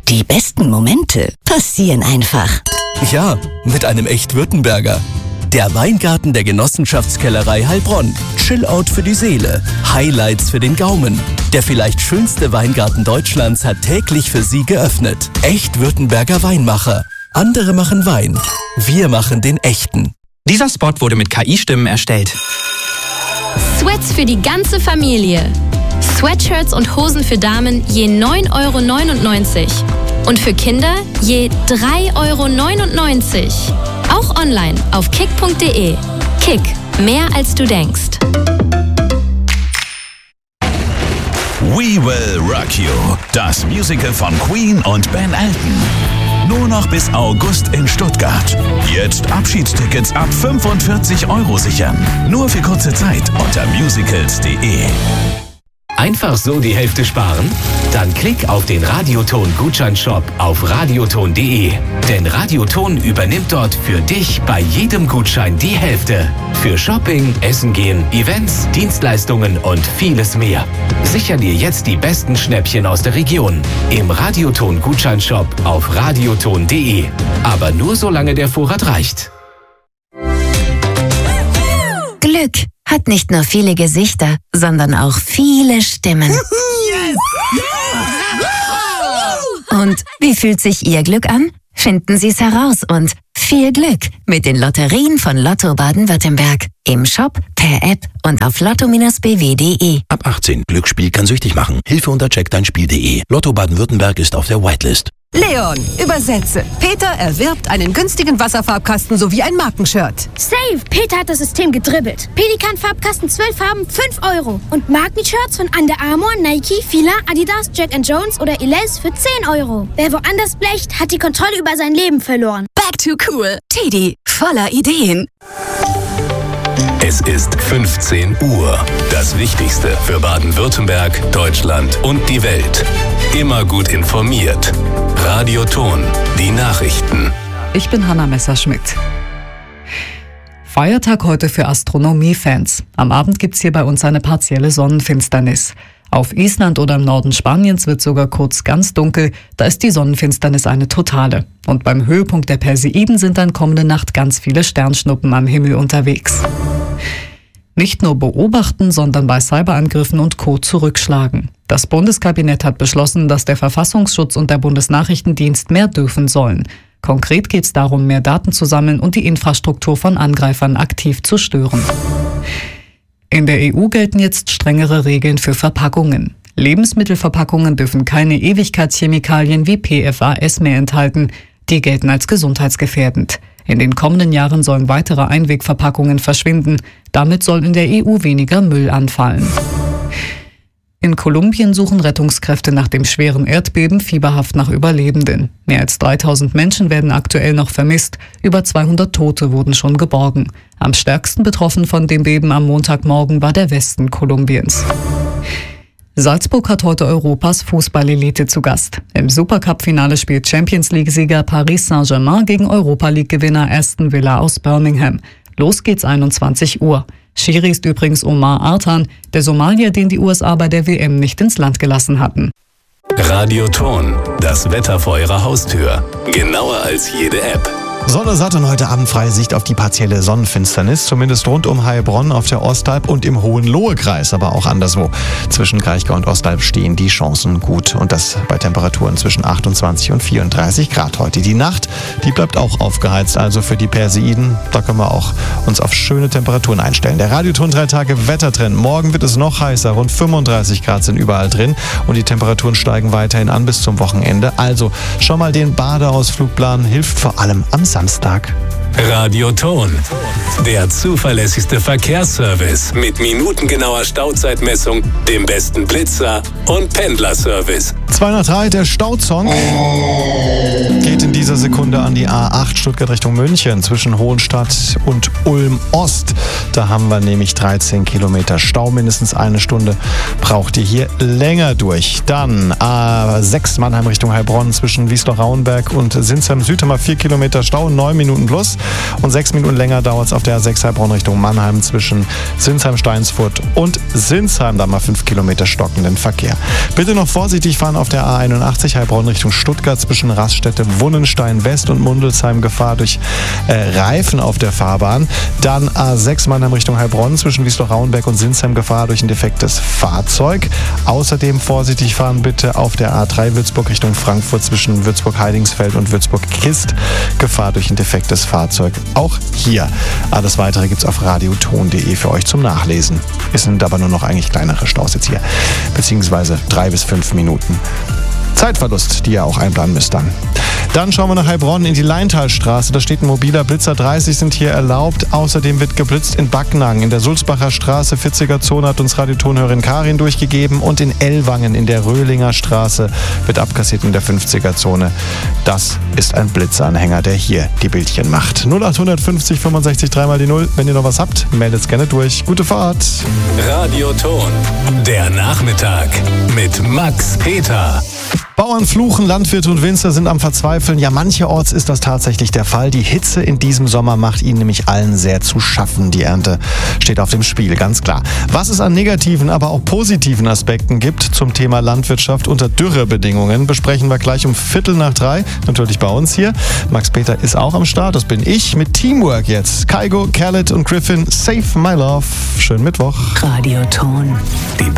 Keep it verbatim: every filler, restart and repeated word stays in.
Die besten Momente passieren einfach. Ja, mit einem Echt-Württemberger. Der Weingarten der Genossenschaftskellerei Heilbronn. Chill-Out für die Seele. Highlights für den Gaumen. Der vielleicht schönste Weingarten Deutschlands hat täglich für Sie geöffnet. Echt-Württemberger Weinmacher. Andere machen Wein. Wir machen den echten. Dieser Spot wurde mit K I-Stimmen erstellt. Sweats für die ganze Familie. Sweatshirts und Hosen für Damen je neun Euro neunundneunzig. Und für Kinder je drei Euro neunundneunzig. Auch online auf kick punkt de. Kick, mehr als du denkst. We Will Rock You, das Musical von Queen und Ben Elton. Nur noch bis August in Stuttgart. Jetzt Abschiedstickets ab fünfundvierzig Euro sichern. Nur für kurze Zeit unter musicals punkt de. Einfach so die Hälfte sparen? Dann klick auf den Radioton-Gutscheinshop auf radioton punkt de. Denn Radioton übernimmt dort für dich bei jedem Gutschein die Hälfte. Für Shopping, Essen gehen, Events, Dienstleistungen und vieles mehr. Sicher dir jetzt die besten Schnäppchen aus der Region. Im Radioton-Gutscheinshop auf radioton punkt de. Aber nur solange der Vorrat reicht. Glück hat nicht nur viele Gesichter, sondern auch viele Stimmen. Und wie fühlt sich Ihr Glück an? Finden Sie es heraus und viel Glück mit den Lotterien von Lotto Baden-Württemberg. Im Shop, per App und auf lotto Bindestrich b w punkt de. Ab achtzehn. Glücksspiel kann süchtig machen. Hilfe unter check dein spiel punkt de. Lotto Baden-Württemberg ist auf der Whitelist. Leon, übersetze. Peter erwirbt einen günstigen Wasserfarbkasten sowie ein Markenshirt. Save! Peter hat das System gedribbelt. Pelikan-Farbkasten zwölf Farben, fünf Euro. Und Markenshirts von Under Armour, Nike, Fila, Adidas, Jack and Jones oder Elize für zehn Euro. Wer woanders blecht, hat die Kontrolle über sein Leben verloren. Back to cool. Teddy, voller Ideen. Es ist fünfzehn Uhr. Das Wichtigste für Baden-Württemberg, Deutschland und die Welt. Immer gut informiert. Radioton, die Nachrichten. Ich bin Hanna Messerschmidt. Feiertag heute für Astronomie-Fans. Am Abend gibt's hier bei uns eine partielle Sonnenfinsternis. Auf Island oder im Norden Spaniens wird sogar kurz ganz dunkel, da ist die Sonnenfinsternis eine totale. Und beim Höhepunkt der Perseiden sind dann kommende Nacht ganz viele Sternschnuppen am Himmel unterwegs. Nicht nur beobachten, sondern bei Cyberangriffen und Co. zurückschlagen. Das Bundeskabinett hat beschlossen, dass der Verfassungsschutz und der Bundesnachrichtendienst mehr dürfen sollen. Konkret geht es darum, mehr Daten zu sammeln und die Infrastruktur von Angreifern aktiv zu stören. In der E U gelten jetzt strengere Regeln für Verpackungen. Lebensmittelverpackungen dürfen keine Ewigkeitschemikalien wie P F A S mehr enthalten. Die gelten als gesundheitsgefährdend. In den kommenden Jahren sollen weitere Einwegverpackungen verschwinden. Damit soll in der E U weniger Müll anfallen. In Kolumbien suchen Rettungskräfte nach dem schweren Erdbeben fieberhaft nach Überlebenden. Mehr als dreitausend Menschen werden aktuell noch vermisst. Über zweihundert Tote wurden schon geborgen. Am stärksten betroffen von dem Beben am Montagmorgen war der Westen Kolumbiens. Salzburg hat heute Europas Fußballelite zu Gast. Im Supercup-Finale spielt Champions-League-Sieger Paris Saint-Germain gegen Europa-League-Gewinner Aston Villa aus Birmingham. Los geht's einundzwanzig Uhr. Schiri ist übrigens Omar Artan, der Somalier, den die U S A bei der W M nicht ins Land gelassen hatten. Radioton, das Wetter vor Ihrer Haustür. Genauer als jede App. Sonne satt und heute Abend freie Sicht auf die partielle Sonnenfinsternis, zumindest rund um Heilbronn auf der Ostalb und im Hohenlohe-Kreis, aber auch anderswo. Zwischen Kraichgau und Ostalb stehen die Chancen gut und das bei Temperaturen zwischen achtundzwanzig und vierunddreißig Grad heute. Die Nacht, die bleibt auch aufgeheizt, also für die Perseiden, da können wir auch uns auf schöne Temperaturen einstellen. Der Radioton drei Tage Wettertrend. Morgen wird es noch heißer, rund fünfunddreißig Grad sind überall drin und die Temperaturen steigen weiterhin an bis zum Wochenende. Also schon mal den Badeausflug planen, hilft vor allem am Samstag. Radioton, der zuverlässigste Verkehrsservice mit minutengenauer Stauzeitmessung, dem besten Blitzer und Pendlerservice. zwei nach drei, der Stauzong geht in dieser Sekunde an die A acht Stuttgart Richtung München zwischen Hohenstadt und Ulm-Ost. Da haben wir nämlich dreizehn Kilometer Stau, mindestens eine Stunde braucht ihr hier länger durch. Dann A sechs Mannheim Richtung Heilbronn zwischen Wiesloch-Rauenberg und Sinsheim-Süd haben wir vier Kilometer Stau, neun Minuten plus. Und sechs Minuten länger dauert es auf der A sechs Heilbronn Richtung Mannheim zwischen Sinsheim-Steinsfurt und Sinsheim. Da haben wir fünf Kilometer stockenden Verkehr. Bitte noch vorsichtig fahren auf der A einundachtzig Heilbronn Richtung Stuttgart zwischen Raststätte Wunnenstein West und Mundelsheim Gefahr durch äh, Reifen auf der Fahrbahn. Dann A sechs Mannheim Richtung Heilbronn zwischen Wiesloch-Rauenberg und Sinsheim Gefahr durch ein defektes Fahrzeug. Außerdem vorsichtig fahren bitte auf der A drei Würzburg Richtung Frankfurt zwischen Würzburg-Heidingsfeld und Würzburg-Kist. Gefahr durch ein defektes Fahrzeug. Auch hier. Alles Weitere gibt's auf radioton punkt de für euch zum Nachlesen. Es sind aber nur noch eigentlich kleinere Staus jetzt hier. Beziehungsweise drei bis fünf Minuten. Zeitverlust, die ihr auch einplanen müsst dann. Dann schauen wir nach Heilbronn in die Leintalstraße. Da steht ein mobiler Blitzer. dreißig sind hier erlaubt. Außerdem wird geblitzt in Backnang. In der Sulzbacher Straße, vierziger Zone, hat uns Radiotonhörerin Karin durchgegeben. Und in Ellwangen in der Röhlinger Straße wird abkassiert in der fünfziger Zone. Das ist ein Blitzanhänger, der hier die Bildchen macht. null acht fünfzig fünfundsechzig dreimal die null. Wenn ihr noch was habt, meldet es gerne durch. Gute Fahrt. Radioton, der Nachmittag mit Max Peter. Bauern fluchen, Landwirte und Winzer sind am Verzweifeln. Ja, mancherorts ist das tatsächlich der Fall. Die Hitze in diesem Sommer macht ihnen nämlich allen sehr zu schaffen. Die Ernte steht auf dem Spiel, ganz klar. Was es an negativen, aber auch positiven Aspekten gibt zum Thema Landwirtschaft unter Dürrebedingungen, besprechen wir gleich um Viertel nach drei. Natürlich bei uns hier. Max Peter ist auch am Start, das bin ich, mit Teamwork jetzt. Kaigo, Khaled und Griffin, Save My Love. Schönen Mittwoch. Radioton. Die